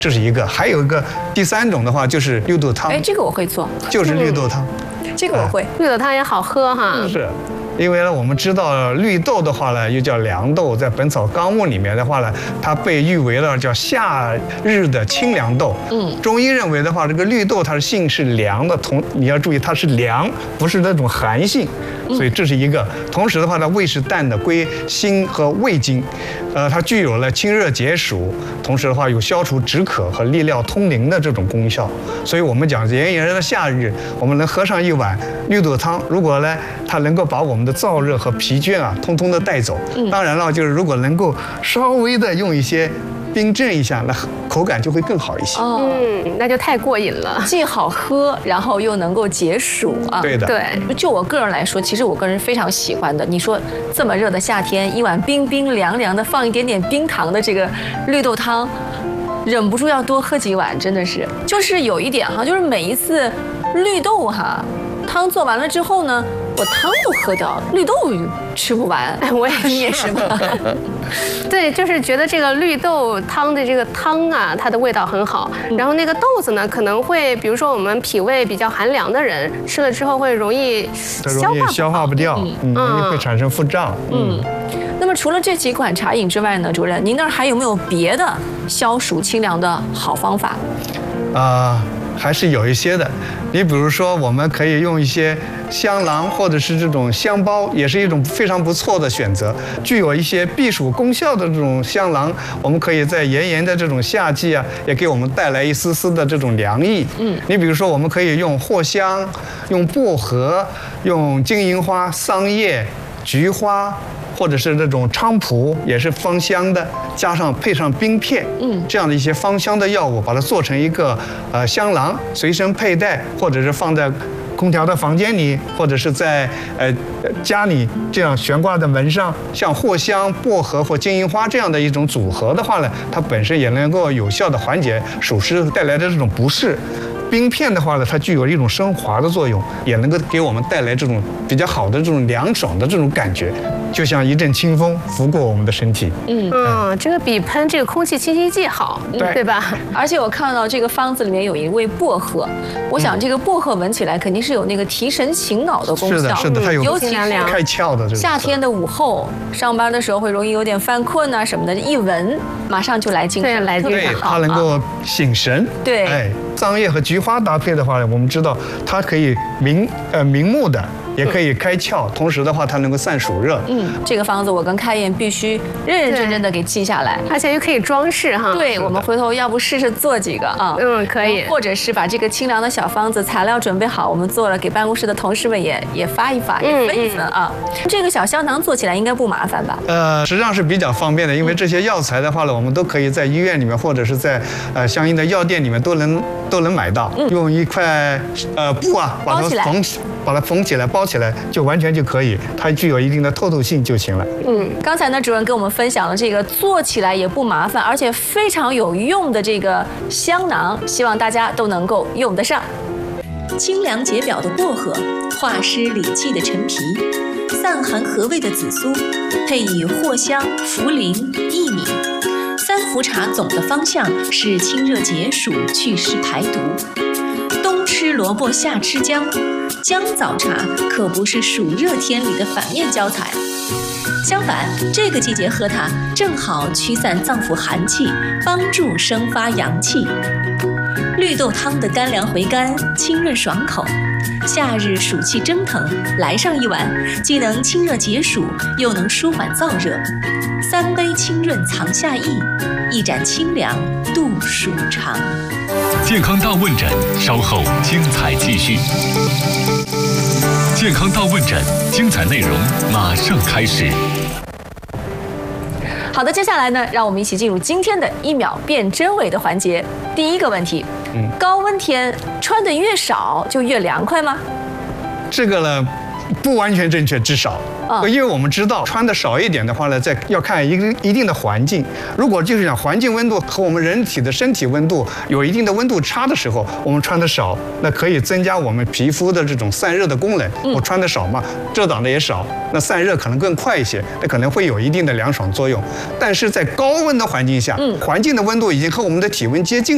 这是一个，还有一个第3种的话就是绿豆汤。 哎，这个我会做， 就是绿豆汤， 这个我会。 绿豆汤也好喝哈。 是。因为呢，我们知道绿豆的话呢，又叫凉豆，在《本草纲目》里面的话呢，它被誉为了叫夏日的清凉豆。中医认为的话，这个绿豆它的性是凉的，你要注意它是凉，不是那种寒性，所以这是一个。同时的话呢，味是淡的，归心和胃经，它具有了清热解暑，同时的话有消除止渴和利尿通淋的这种功效。所以我们讲炎炎的夏日，我们能喝上一碗绿豆汤，如果呢它能够把我们的燥热和疲倦啊，通通的带走。当然了，就是如果能够稍微的用一些冰镇一下，那口感就会更好一些。 那就太过瘾了， 既好喝，然后又能够解暑啊。 对的， 对。 就我个人来说，其实我个人非常喜欢的。你说这么热的夏天，一碗冰冰凉凉的，放一点点冰糖的这个绿豆汤，忍不住要多喝几碗，真的是。就是有一点哈，就是每一次绿豆哈汤做完了之后呢，我汤都喝掉了，绿豆吃不完。 我也你也是吧？ 对，就是觉得这个绿豆汤的这个汤啊，它的味道很好。然后那个豆子呢，可能会，比如说我们脾胃比较寒凉的人，吃了之后会容易消化不掉，容易会产生腹胀。 那么除了这几款茶饮之外呢，主任，您那儿还有没有别的消暑清凉的好方法？ 还是有一些的。你比如说，我们可以用一些香囊或者是这种香包，也是一种非常不错的选择。具有一些避暑功效的这种香囊，我们可以在炎炎的这种夏季啊，也给我们带来一丝丝的这种凉意。你比如说，我们可以用藿香、用薄荷、用金银花、桑叶、菊花，或者是那种菖蒲，也是芳香的，配上冰片，这样的一些芳香的药物，把它做成一个香囊，随身佩戴，或者是放在空调的房间里，或者是在家里这样悬挂在门上。像藿香、薄荷或金银花这样的一种组合的话呢，它本身也能够有效的缓解暑湿带来的这种不适。冰片的话呢，它具有一种升华的作用，也能够给我们带来这种比较好的这种凉爽的这种感觉，就像一阵清风拂过我们的身体。 这个比喷这个空气清新剂好，对吧？ 而且我看到这个方子里面有一味薄荷，我想这个薄荷闻起来肯定是有那个提神醒脑的功效。 是的，它有尤其是开窍的这种。 夏天的午后，上班的时候会容易有点犯困啊什么的，一闻马上就来精神， 对，它能够醒神。 对， 桑叶和菊花搭配的话，我们知道它可以明目的，也可以开窍，同时的话它能够散暑热。 这个方子我跟开颜必须认认真真的给记下来， 而且又可以装饰哈。 对，我们回头要不试试做几个啊？ 可以。 或者是把这个清凉的小方子材料准备好，我们做了给办公室的同事们也发一发，也分一分啊。这个小香囊做起来应该不麻烦吧？ 实际上是比较方便的，因为这些药材的话呢，我们都可以在医院里面或者是在相应的药店里面都能买到。用一块布啊，把它缝起来，包起来，就完全就可以，它具有一定的透性就行了。 刚才呢，主任跟我们分享了这个做起来也不麻烦，而且非常有用的这个香囊，希望大家都能够用得上。清凉解表的薄荷，化湿理气的陈皮，散寒和味的紫苏，配以藿香、茯苓、薏米。3伏茶总的方向是清热解暑、祛湿排毒。冬吃萝卜夏吃姜，姜枣茶可不是暑热天里的反面教材。相反，这个季节喝它正好驱散脏腑寒气，帮助生发阳气。绿豆汤的甘凉回甘，清润爽口。夏日暑气蒸腾，来上一碗，既能清热解暑，又能舒缓燥热。3杯清润藏夏意，一盏清凉度暑长。 健康大问诊，稍后精彩继续。健康大问诊，精彩内容马上开始。 好的，接下来呢，让我们一起进入今天的1秒辨真伪的环节。第一个问题，高温天穿的越少就越凉快吗？ 这个呢，不完全正确，至少。因为我们知道穿的少一点的话呢，要看一定的环境。如果就是讲环境温度和我们人体的身体温度有一定的温度差的时候，我们穿的少，那可以增加我们皮肤的这种散热的功能。我穿的少嘛，遮挡的也少，那散热可能更快一些，那可能会有一定的凉爽作用。但是在高温的环境下，环境的温度已经和我们的体温接近了。